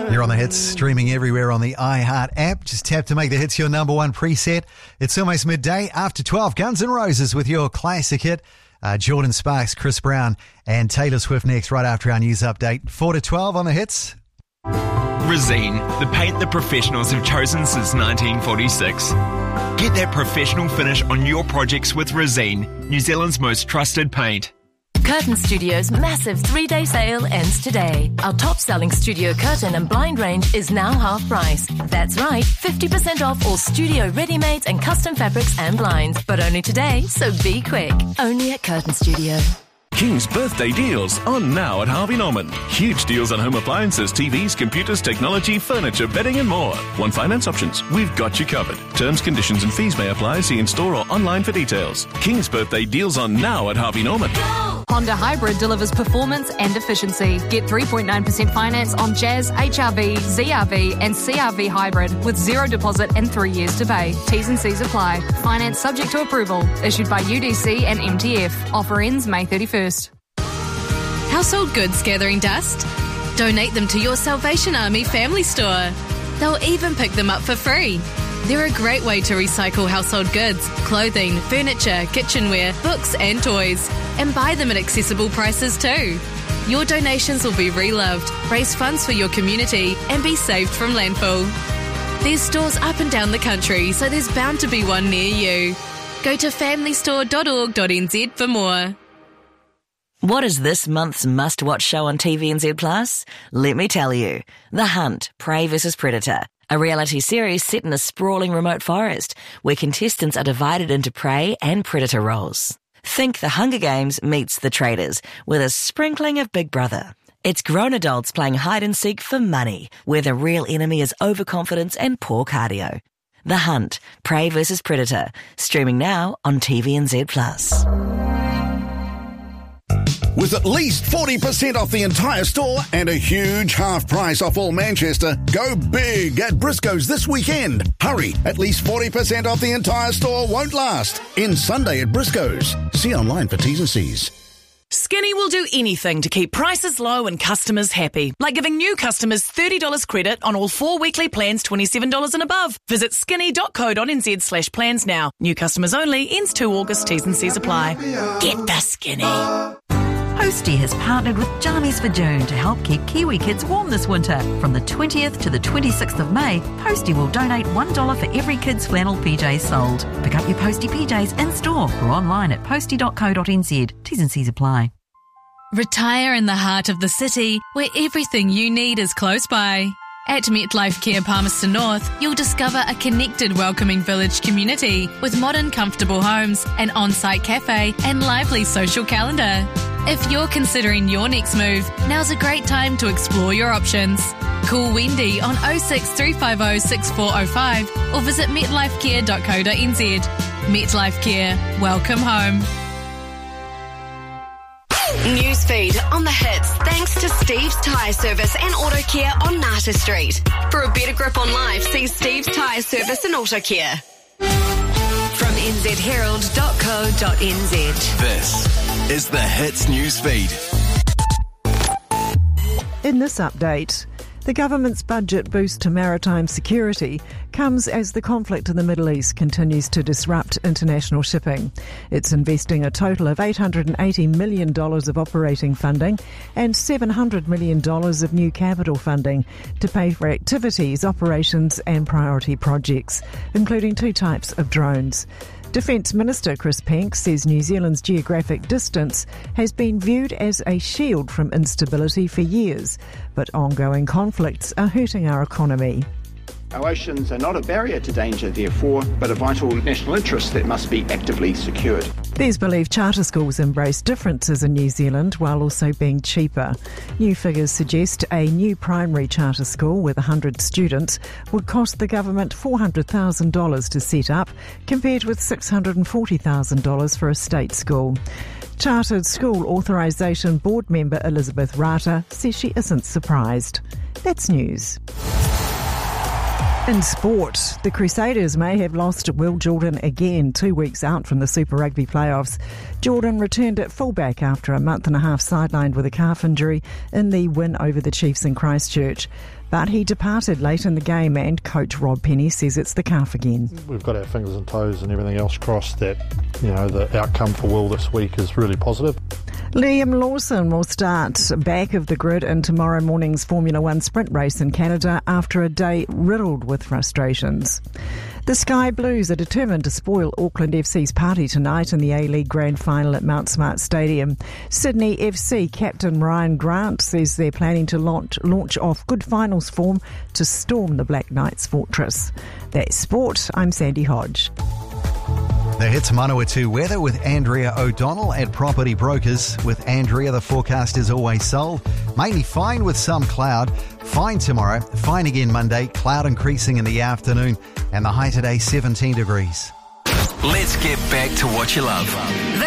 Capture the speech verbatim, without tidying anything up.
You're on the hits, streaming everywhere on the iHeart app. Just tap to make the hits your number one preset. It's almost midday. After twelve, Guns N' Roses with your classic hit. Uh, Jordan Sparks, Chris Brown and Taylor Swift next right after our news update. four to twelve on the hits. Resene, the paint the professionals have chosen since nineteen forty-six. Get that professional finish on your projects with Resene, New Zealand's most trusted paint. Curtain Studio's massive three-day sale ends today. Our top-selling studio curtain and blind range is now half price. That's right, fifty percent off all studio ready-mades and custom fabrics and blinds. But only today, so be quick. Only at Curtain Studio. King's birthday deals on now at Harvey Norman. Huge deals on home appliances, T Vs, computers, technology, furniture, bedding and more. One finance options. We've got you covered. Terms, conditions and fees may apply. See in store or online for details. King's birthday deals on now at Harvey Norman. Honda Hybrid delivers performance and efficiency. Get three point nine percent finance on Jazz, H R V, Z R V and C R V Hybrid with zero deposit and three years to pay. T's and C's apply. Finance subject to approval. Issued by U D C and M T F. Offer ends May thirty-first. Household goods gathering dust? Donate them to your Salvation Army family store. They'll even pick them up for free. They're a great way to recycle household goods, clothing, furniture, kitchenware, books and toys. And buy them at accessible prices too. Your donations will be reloved, raise funds for your community and be saved from landfill. There's stores up and down the country, so there's bound to be one near you. Go to family store dot org dot n z for more. What is this month's must-watch show on T V N Z Plus? Let me tell you. The Hunt, Prey versus Predator. A reality series set in a sprawling remote forest where contestants are divided into prey and predator roles. Think The Hunger Games meets The Traders with a sprinkling of Big Brother. It's grown adults playing hide and seek for money, where the real enemy is overconfidence and poor cardio. The Hunt, Prey versus Predator. Streaming now on T V N Z Plus. With at least forty percent off the entire store and a huge half price off all Manchester, go big at Briscoe's this weekend. Hurry, at least forty percent off the entire store won't last. In Sunday at Briscoe's. See online for T's and C's. Skinny will do anything to keep prices low and customers happy, like giving new customers thirty dollars credit on all four weekly plans twenty-seven dollars and above. Visit skinny dot co dot n z slash plans now. New customers only, ends two August, T's and C's apply. Get the Skinny. Postie has partnered with Jammies for June to help keep Kiwi kids warm this winter. From the twentieth to the twenty-sixth of May, Postie will donate one dollar for every kid's flannel P Js sold. Pick up your Postie P Js in-store or online at postie dot co dot n z. T's and C's apply. Retire in the heart of the city where everything you need is close by. At MetLife Care Palmerston North, you'll discover a connected, welcoming village community with modern, comfortable homes, an on-site cafe and lively social calendar. If you're considering your next move, now's a great time to explore your options. Call Wendy on oh six three five oh six four oh five or visit metlife care dot co dot n z. MetLife Care, welcome home. Newsfeed on the hits thanks to Steve's Tyre Service and Auto Care on Nata Street. For a better grip on life, see Steve's Tyre Service and Auto Care. From n z herald dot co dot n z. This is the Hits Newsfeed. In this update, the government's budget boost to maritime security comes as the conflict in the Middle East continues to disrupt international shipping. It's investing a total of eight hundred eighty million dollars of operating funding and seven hundred million dollars of new capital funding to pay for activities, operations and priority projects, including two types of drones. Defence Minister Chris Penk says New Zealand's geographic distance has been viewed as a shield from instability for years, but ongoing conflicts are hurting our economy. Our oceans are not a barrier to danger, therefore, but a vital national interest that must be actively secured. There's belief charter schools embrace differences in New Zealand while also being cheaper. New figures suggest a new primary charter school with one hundred students would cost the government four hundred thousand dollars to set up, compared with six hundred forty thousand dollars for a state school. Chartered School Authorisation Board member Elizabeth Rata says she isn't surprised. That's news. In sport, the Crusaders may have lost Will Jordan again, two weeks out from the Super Rugby playoffs. Jordan returned at fullback after a month and a half sidelined with a calf injury in the win over the Chiefs in Christchurch. But he departed late in the game and coach Rob Penny says it's the calf again. We've got our fingers and toes and everything else crossed that, you know, the outcome for Will this week is really positive. Liam Lawson will start back of the grid in tomorrow morning's Formula One sprint race in Canada after a day riddled with frustrations. The Sky Blues are determined to spoil Auckland F C's party tonight in the A-League Grand Final at Mount Smart Stadium. Sydney F C captain Ryan Grant says they're planning to launch, launch off good finals form to storm the Black Knights' fortress. That's sport. I'm Sandy Hodge. The Hits Manawatu weather with Andrea O'Donnell at Property Brokers. With Andrea, the forecast is always sold. Mainly fine with some cloud. Fine tomorrow, fine again Monday, cloud increasing in the afternoon, and the high today seventeen degrees. Let's get back to what you love.